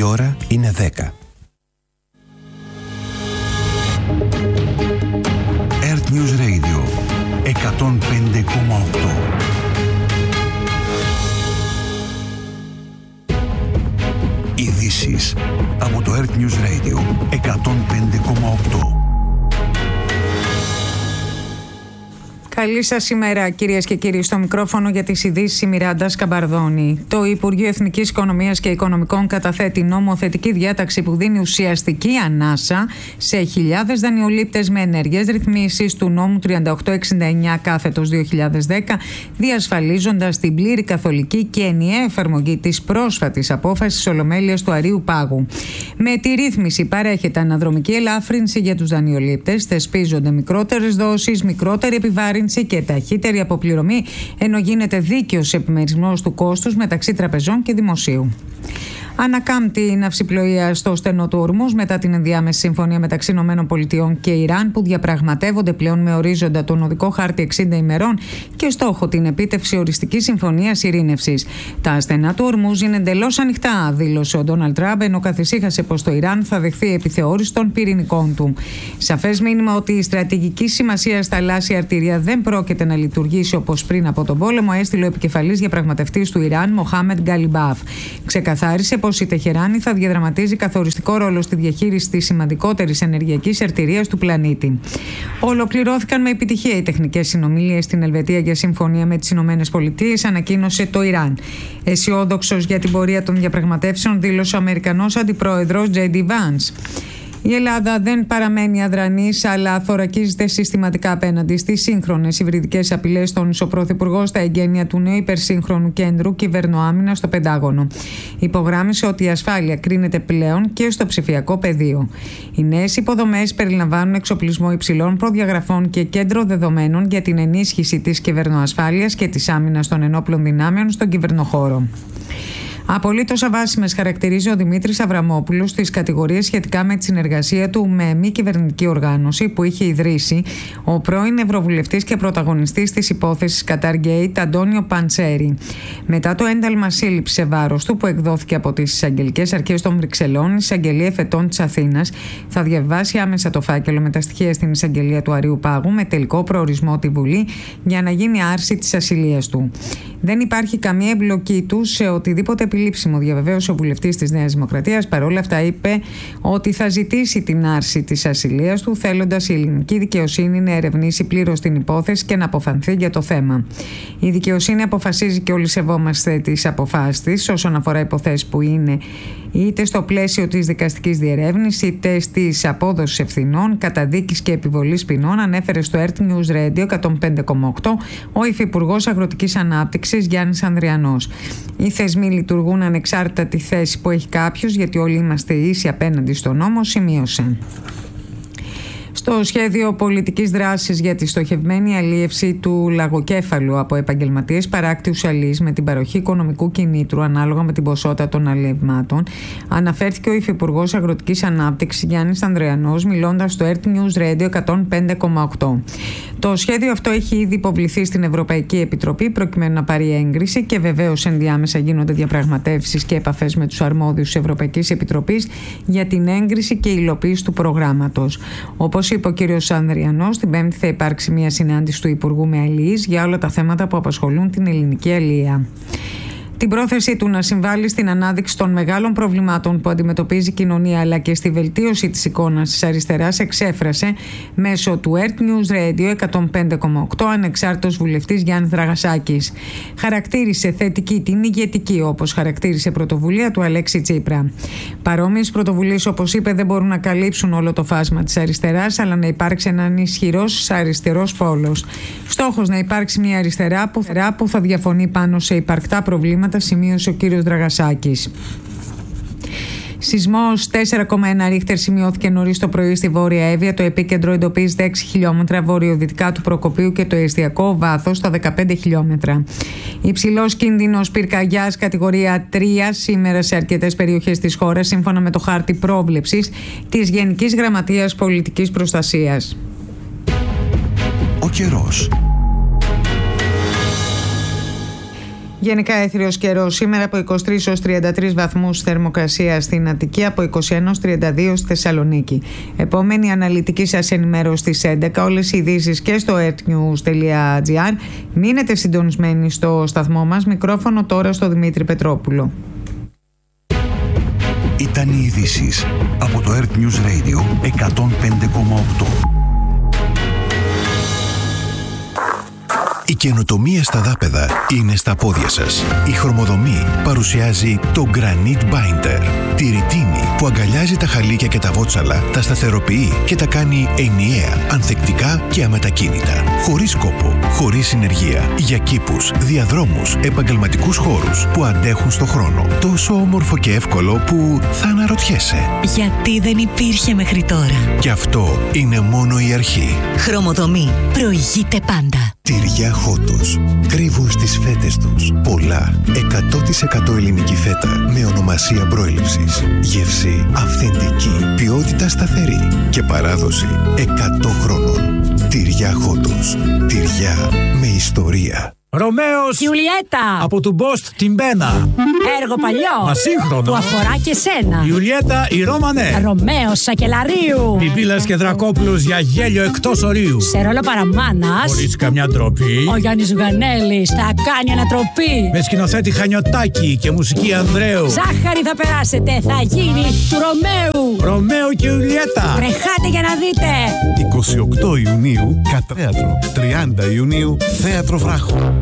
Η ώρα είναι 10. Earth News Radio 105,8. Ειδήσεις από το Earth News Radio 105,8. Καλή σας ημέρα, κυρίες και κύριοι. Στο μικρόφωνο για τις ειδήσεις η Μιράντα Σκαμπαρδόνη. Το Υπουργείο Εθνικής Οικονομίας και Οικονομικών καταθέτει νομοθετική διάταξη που δίνει ουσιαστική ανάσα σε χιλιάδες δανειολήπτες με ενεργές ρυθμίσεις του νόμου 3869/2010, διασφαλίζοντας την πλήρη καθολική και ενιαία εφαρμογή της πρόσφατης απόφασης Ολομέλειας του Αρείου Πάγου. Με τη ρύθμιση παρέχεται αναδρομική ελάφρυνση για τους δανειολήπτες, θεσπίζονται μικρότερες δόσεις, μικρότερη επιβάρυνση και ταχύτερη αποπληρωμή, ενώ γίνεται δίκαιος επιμερισμός του κόστους μεταξύ τραπεζών και δημοσίου. Ανακάμπτει η ναυσιπλοεία στο στενό του Ορμούζ μετά την ενδιάμεση συμφωνία μεταξύ ΗΠΑ και Ιράν, που διαπραγματεύονται πλέον με ορίζοντα τον οδικό χάρτη 60 ημερών και στόχο την επίτευξη οριστικής συμφωνίας ειρήνευσης. Τα στενά του Ορμούζ είναι εντελώς ανοιχτά, δήλωσε ο Ντόναλντ Τραμπ, ενώ καθησύχασε πως το Ιράν θα δεχθεί επιθεώρηση των πυρηνικών του. Σαφές μήνυμα ότι η στρατηγική σημασία στα θαλάσσια αρτηρία δεν πρόκειται να λειτουργήσει όπως πριν από τον πόλεμο, έστειλε ο επικεφαλής διαπραγματευτής του Ιράν, Μοχάμεντ Γκαλιμπάφ. Ξεκαθάρισε πως η Τεχεράνη θα διαδραματίζει καθοριστικό ρόλο στη διαχείριση της σημαντικότερης ενεργειακής αρτηρίας του πλανήτη. Ολοκληρώθηκαν με επιτυχία οι τεχνικές συνομιλίες στην Ελβετία για συμφωνία με τις ΗΠΑ, ανακοίνωσε το Ιράν. Αισιόδοξος για την πορεία των διαπραγματεύσεων, δήλωσε ο Αμερικανός Αντιπρόεδρος J.D. Vance. Η Ελλάδα δεν παραμένει αδρανής, αλλά θωρακίζεται συστηματικά απέναντι στις σύγχρονες υβριδικές απειλές, τόνισε ο Πρωθυπουργός στα εγγένεια του νέου υπερσύγχρονου κέντρου κυβερνοάμυνας στο Πεντάγωνο. Υπογράμμισε ότι η ασφάλεια κρίνεται πλέον και στο ψηφιακό πεδίο. Οι νέες υποδομές περιλαμβάνουν εξοπλισμό υψηλών προδιαγραφών και κέντρο δεδομένων για την ενίσχυση της κυβερνοασφάλειας και της άμυνας των ενόπλων δυνάμεων στον κυβερνοχώρο. Απολύτως αβάσιμες χαρακτηρίζει ο Δημήτρης Αβραμόπουλος στις κατηγορίες σχετικά με τη συνεργασία του με μη κυβερνητική οργάνωση που είχε ιδρύσει ο πρώην Ευρωβουλευτής και πρωταγωνιστής της υπόθεσης Qatargate, Αντώνιο Παντσέρη. Μετά το ένταλμα σύλληψης σε βάρος του που εκδόθηκε από τις εισαγγελικές αρχές των Βρυξελών, η εισαγγελία εφετών της Αθήνας θα διαβάσει άμεσα το φάκελο με τα στοιχεία στην εισαγγελία του Αρείου Πάγου με τελικό προορισμό τη Βουλή για να γίνει άρση της ασυλίας του. Δεν υπάρχει καμία εμπλοκή του σε οτιδήποτε επιλήψιμο, διαβεβαίωσε ο βουλευτής της Νέας Δημοκρατίας. Παρόλα αυτά, είπε ότι θα ζητήσει την άρση της ασυλίας του, θέλοντας η ελληνική δικαιοσύνη να ερευνήσει πλήρως την υπόθεση και να αποφανθεί για το θέμα. Η δικαιοσύνη αποφασίζει και όλοι σεβόμαστε τις αποφάσεις της όσον αφορά υποθέσεις που είναι είτε στο πλαίσιο της δικαστικής διερεύνησης είτε στις απόδοσης ευθυνών, καταδίκης και επιβολής ποινών, ανέφερε στο Earth News Radio 105,8 ο Υφυπουργός Αγροτικής Ανάπτυξης Γιάννης Ανδριανός. Οι θεσμοί λειτουργούν ανεξάρτητα τη θέση που έχει κάποιος, γιατί όλοι είμαστε ίσοι απέναντι στον νόμο, σημείωσε. Στο σχέδιο πολιτικής δράσης για τη στοχευμένη αλίευση του λαγοκέφαλου από επαγγελματίες παράκτιους αλείς με την παροχή οικονομικού κινήτρου ανάλογα με την ποσότητα των αλιευμάτων, αναφέρθηκε ο Υφυπουργός Αγροτικής Ανάπτυξης Γιάννης Ανδριανός, μιλώντας στο Earth News Radio 105,8. Το σχέδιο αυτό έχει ήδη υποβληθεί στην Ευρωπαϊκή Επιτροπή προκειμένου να πάρει έγκριση και βεβαίως ενδιάμεσα γίνονται διαπραγματεύσεις και επαφές με τους αρμόδιους της Ευρωπαϊκής Επιτροπής για την έγκριση και υλοποίηση του προγράμματος. Όπως είπε ο κ. Ανδριανός, την Πέμπτη θα υπάρξει μια συνάντηση του Υπουργού με αλληλείς για όλα τα θέματα που απασχολούν την ελληνική αλληλεία. Την πρόθεσή του να συμβάλλει στην ανάδειξη των μεγάλων προβλημάτων που αντιμετωπίζει η κοινωνία αλλά και στη βελτίωση της εικόνας της αριστεράς εξέφρασε μέσω του Earth News Radio 105,8 ανεξάρτητος βουλευτής Γιάννης Δραγασάκης. Χαρακτήρισε θετική την ηγετική, όπως χαρακτήρισε πρωτοβουλία του Αλέξη Τσίπρα. Παρόμοιες πρωτοβουλίες, όπως είπε, δεν μπορούν να καλύψουν όλο το φάσμα της αριστεράς, αλλά να υπάρξει έναν ισχυρός αριστερός πόλος. Στόχος να υπάρξει μια αριστερά που θα διαφωνεί πάνω σε υπαρκτά προβλήματα, σημείωσε ο κύριος Δραγασάκης. Σεισμός 4,1 ρίχτερ σημειώθηκε νωρίς το πρωί στη Βόρεια Εύβοια. Το επίκεντρο εντοπίζεται 6 χιλιόμετρα βορειοδυτικά του Προκοπίου και το εστιακό βάθος στα 15 χιλιόμετρα. Υψηλός κίνδυνος πυρκαγιάς κατηγορία 3 σήμερα σε αρκετές περιοχές της χώρας, σύμφωνα με το χάρτη πρόβλεψης της Γενικής Γραμματείας Πολιτικής Προστασίας. Ο καιρός. Γενικά έθριος καιρός σήμερα από 23 έως 33 βαθμούς θερμοκρασία στην Αττική, από 21 έως 32 στη Θεσσαλονίκη. Επόμενη αναλυτική σας ενημέρωση στις 11. Όλες οι ειδήσεις και στο earthnews.gr. Μείνετε συντονισμένοι στο σταθμό μας. Μικρόφωνο τώρα στο Δημήτρη Πετρόπουλο. Ήταν οι ειδήσεις από το Earth News Radio 105,8. Η καινοτομία στα δάπεδα είναι στα πόδια σας. Η Χρωμοδομή παρουσιάζει το Granite Binder. Τη ρητίνη που αγκαλιάζει τα χαλίκια και τα βότσαλα, τα σταθεροποιεί και τα κάνει ενιαία, ανθεκτικά και αμετακίνητα. Χωρίς κόπο, χωρίς συνεργεία. Για κήπους, διαδρόμους, επαγγελματικούς χώρους που αντέχουν στο χρόνο. Τόσο όμορφο και εύκολο που θα αναρωτιέσαι. Γιατί δεν υπήρχε μέχρι τώρα. Και αυτό είναι μόνο η αρχή. Χρωμοδομή. Προηγείται πάντα. Τυριά Χότος. Κρύβουν στις φέτες τους πολλά 100% ελληνική φέτα με ονομασία προέλευσης. Γεύση αυθεντική, ποιότητα σταθερή και παράδοση 100 χρόνων. Τυριά Χότος. Τυριά με ιστορία. Ρωμαίος Ιουλιέτα από του Μπόστ την Πένα. Έργο παλιό Μα σύγχρονο που αφορά και σένα. Ιουλιέτα η Ρώμανε. Ρωμαίος Σακελαρίου. Πιπίλας και Δρακόπουλος για γέλιο εκτός ορίου. Σε ρόλο παραμάνας Χωρίς καμιά ντροπή. ο Γιάννης Ζουγανέλης θα κάνει ανατροπή. Με σκηνοθέτη Χανιωτάκη και μουσική Ανδρέου. Ζάχαρη θα περάσετε, θα γίνει του Ρωμαίου. Ρωμαίο και Ιουλιέτα. Τρεχάτε για να δείτε. 28 Ιουνίου Κατρέατρο. 30 Ιουνίου Θέατρο Βράχο.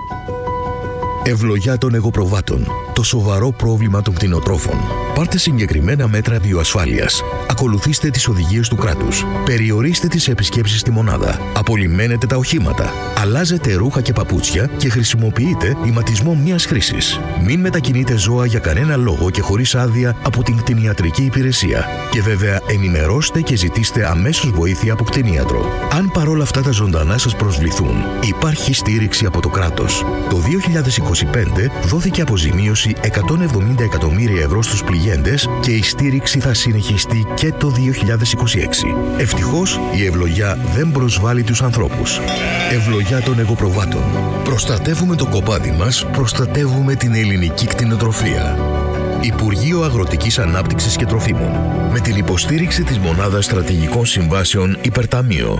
Ευλογιά των εγωπροβάτων. Το σοβαρό πρόβλημα των κτηνοτρόφων. Πάρτε συγκεκριμένα μέτρα βιοασφάλειας. Ακολουθήστε τις οδηγίες του κράτους. Περιορίστε τις επισκέψεις στη μονάδα. Απολυμμένετε τα οχήματα. Αλλάζετε ρούχα και παπούτσια και χρησιμοποιείτε ηματισμό μιας χρήσης. Μην μετακινείτε ζώα για κανένα λόγο και χωρίς άδεια από την κτηνιατρική υπηρεσία. Και βέβαια ενημερώστε και ζητήστε αμέσως βοήθεια από κτηνίατρο. Αν παρόλα αυτά τα ζωντανά σας προσβληθούν, υπάρχει στήριξη από το κράτος. Το 2025 δόθηκε αποζημίωση 170 εκατομμύρια ευρώ στους πληγέντες και η στήριξη θα συνεχιστεί και το 2026. Ευτυχώς η ευλογιά δεν προσβάλλει τους ανθρώπους. Ευλογιά των εγωπροβάτων. Προστατεύουμε το κοπάδι μας, προστατεύουμε την ελληνική κτηνοτροφία. Υπουργείο Αγροτικής Ανάπτυξης και Τροφίμων. Με την υποστήριξη της Μονάδας Στρατηγικών Συμβάσεων Υπερταμείο.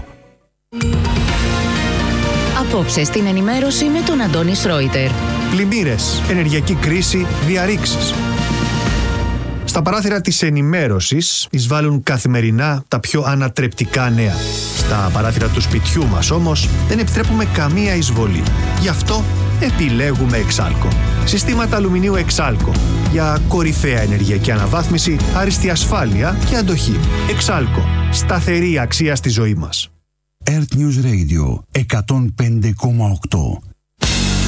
Απόψε στην ενημέρωση με τον Αντώνη Σρόιτερ. Πλημμύρες, ενεργειακή κρίση, διαρρήξεις. Στα παράθυρα της ενημέρωσης εισβάλλουν καθημερινά τα πιο ανατρεπτικά νέα. Στα παράθυρα του σπιτιού μας όμως δεν επιτρέπουμε καμία εισβολή. Γι' αυτό επιλέγουμε Εξάλκο. Συστήματα αλουμινίου Εξάλκο. Για κορυφαία ενεργειακή αναβάθμιση, άριστη ασφάλεια και αντοχή. Εξάλκο. Σταθερή αξία στη ζωή μας. Earth News Radio 105,8.